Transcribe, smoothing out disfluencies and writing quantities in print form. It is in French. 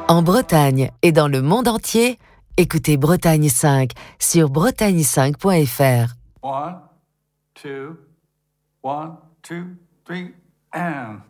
En Bretagne et dans le monde entier, écoutez Bretagne 5 sur bretagne5.fr. 1, 2, 1, 2, 3, and...